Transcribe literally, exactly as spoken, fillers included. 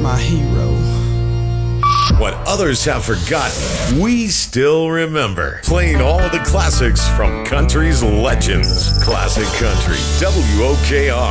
my hero. What others have forgotten, we still remember. Playing all the classics from country's legends. Classic Country, W O K R.